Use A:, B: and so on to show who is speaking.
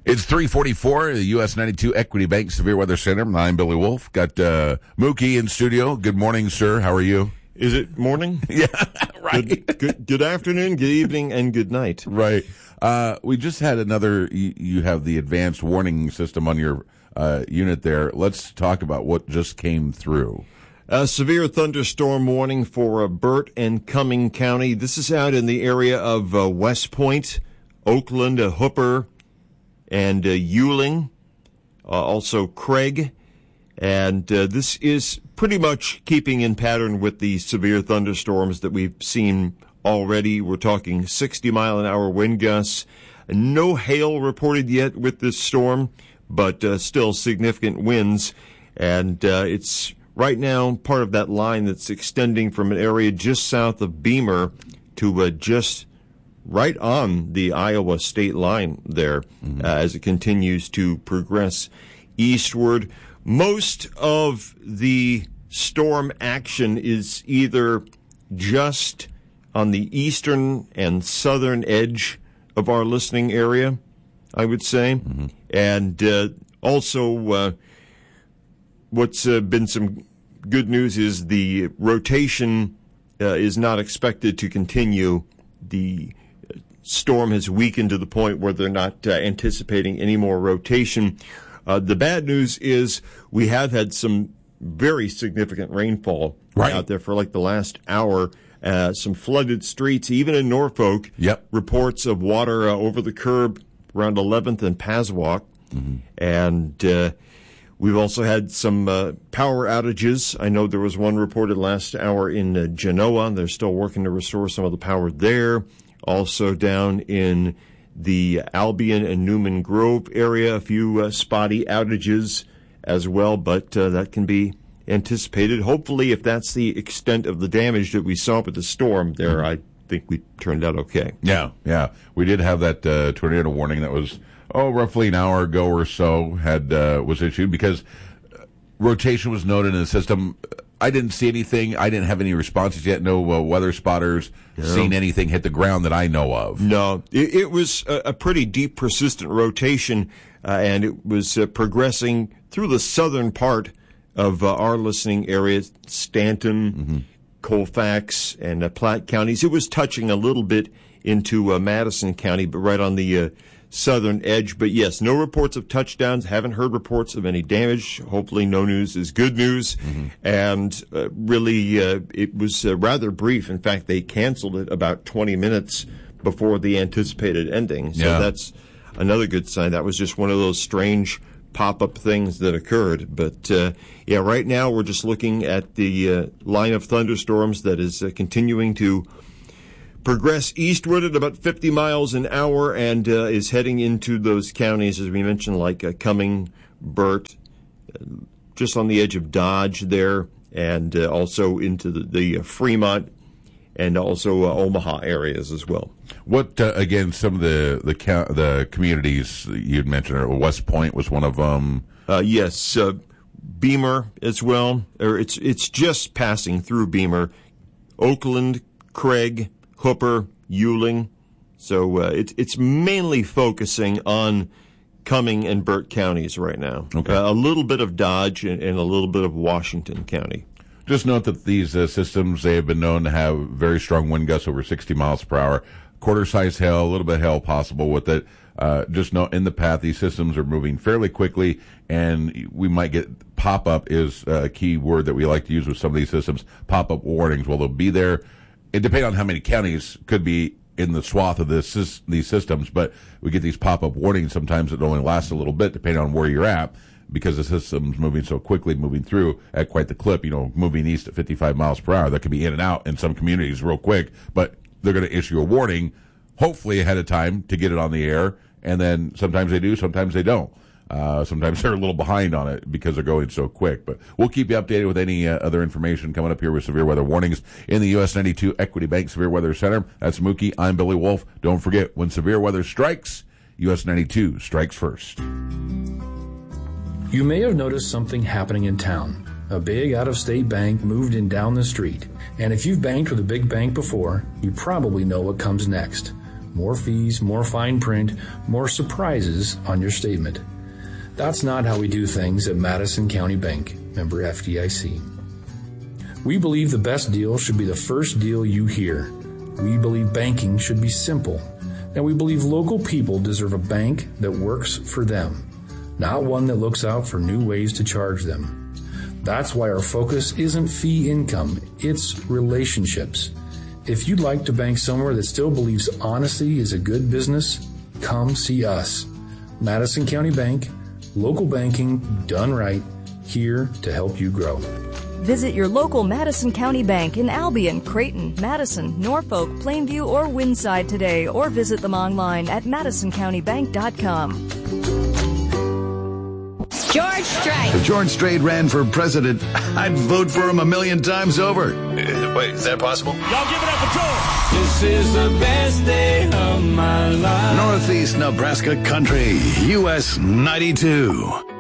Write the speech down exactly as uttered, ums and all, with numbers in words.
A: It's three forty-four, the U S ninety-two Equity Bank Severe Weather Center. I'm Billy Wolf. Got uh, Mookie in studio. Good morning, sir. How are you?
B: Is it morning?
A: Yeah, right.
B: Good, good, good afternoon, good evening, and good night.
A: Right. Uh, we just had another, you, you have the advanced warning system on your uh, unit there. Let's talk about what just came through.
B: A severe thunderstorm warning for uh, Burt and Cumming County. This is out in the area of uh, West Point, Oakland, uh, Hooper, and uh, Yuling, uh, also Craig. And uh, this is pretty much keeping in pattern with the severe thunderstorms that we've seen already. We're talking sixty mile an hour wind gusts. No hail reported yet with this storm, but uh, still significant winds. And uh, it's right now part of that line that's extending from an area just south of Beamer to uh, just right on the Iowa state line there, mm-hmm. uh, as it continues to progress eastward. Most of the storm action is either just on the eastern and southern edge of our listening area, I would say. Mm-hmm. And uh, also uh, what's uh, been some good news is the rotation uh, is not expected to continue. The storm has weakened to the point where they're not uh, anticipating any more rotation. Uh, the bad news is we have had some very significant rainfall
A: right.
B: out there for like the last hour. Uh, some flooded streets, even in Norfolk.
A: Yep.
B: Reports of water uh, over the curb around eleventh and Paswalk. Mm-hmm. And uh, we've also had some uh, power outages. I know there was one reported last hour in uh, Genoa. They're still working to restore some of the power there. Also down in the Albion and Newman Grove area, a few uh, spotty outages as well, but uh, that can be anticipated. Hopefully, if that's the extent of the damage that we saw with the storm there, mm-hmm. I think we turned out okay.
A: Yeah, yeah. We did have that uh, tornado warning that was, oh, roughly an hour ago or so had uh, was issued because rotation was noted in the system. I didn't see anything. I didn't have any responses yet. No uh, weather spotters yeah. seen anything hit the ground that I know of.
B: No, it, it was a, a pretty deep, persistent rotation, uh, and it was uh, progressing through the southern part of uh, our listening area, Stanton, mm-hmm. Colfax, and uh, Platte counties. It was touching a little bit into uh, Madison County, but right on the uh, southern edge. But yes, no reports of touchdowns. Haven't heard reports of any damage. Hopefully no news is good news. Mm-hmm. And uh, really, uh, it was uh, rather brief. In fact, they canceled it about twenty minutes before the anticipated ending. So
A: yeah.
B: that's another good sign. That was just one of those strange pop-up things that occurred. But uh, yeah, right now we're just looking at the uh, line of thunderstorms that is uh, continuing to progress eastward at about fifty miles an hour and uh, is heading into those counties, as we mentioned, like uh, Cumming, Burt, uh, just on the edge of Dodge there, and uh, also into the, the uh, Fremont and also uh, Omaha areas as well.
A: What, uh, again, some of the the, ca- the communities you'd mentioned, or West Point was one of them?
B: Uh, yes, uh, Beamer as well, or it's, it's just passing through Beamer, Oakland, Craig, Hooper, Yuling. So uh, it, it's mainly focusing on Cumming and Burt counties right now.
A: Okay.
B: Uh, a little bit of Dodge and, and a little bit of Washington County.
A: Just note that these uh, systems, they have been known to have very strong wind gusts over sixty miles per hour. Quarter-size hail, a little bit of hail possible with it. Uh, just note in the path, these systems are moving fairly quickly, and we might get pop-up is a key word that we like to use with some of these systems, pop-up warnings. Well, they'll be there. It depends on how many counties could be in the swath of this, these systems, but we get these pop-up warnings. Sometimes it only lasts a little bit, depending on where you're at, because the system's moving so quickly, moving through at quite the clip, you know, moving east at fifty-five miles per hour. That could be in and out in some communities real quick, but they're going to issue a warning, hopefully ahead of time, to get it on the air, and then sometimes they do, sometimes they don't. Uh, sometimes they're a little behind on it because they're going so quick. But we'll keep you updated with any uh, other information coming up here with severe weather warnings in the U S ninety-two Equity Bank Severe Weather Center. That's Mookie. I'm Billy Wolf. Don't forget, when severe weather strikes, U S ninety-two strikes first.
C: You may have noticed something happening in town. A big out-of-state bank moved in down the street. And if you've banked with a big bank before, you probably know what comes next. more fees, more fine print, more surprises on your statement. That's not how we do things at Madison County Bank, member F D I C. We believe the best deal should be the first deal you hear. We believe banking should be simple, and we believe local people deserve a bank that works for them, not one that looks out for new ways to charge them. That's why our focus isn't fee income, it's relationships. If you'd like to bank somewhere that still believes honesty is a good business, come see us. Madison County Bank, local banking done right, here to help you grow.
D: Visit your local Madison County Bank in Albion, Creighton, Madison, Norfolk, Plainview, or Windside today, or visit them online at madison county bank dot com.
E: George Strait.
F: If George Strait ran for president, I'd vote for him a million times over.
G: Uh, wait, is that possible?
H: Y'all give it up for George. This is the best day of my life.
F: Northeast Nebraska Country, U S ninety-two.